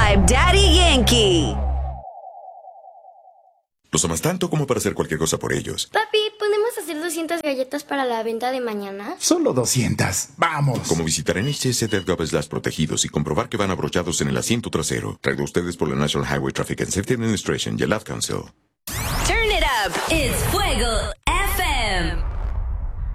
5, Daddy Yankee. Los amas tanto como para hacer cualquier cosa por ellos. Papi, ¿podemos hacer 200 galletas para la venta de mañana? Solo 200. ¡Vamos! Como visitar nhs.gov/protegidos y comprobar que van abrochados en el asiento trasero. Traído a ustedes por la National Highway Traffic and Safety Administration y el Ad Council. Turn it up. It's fuego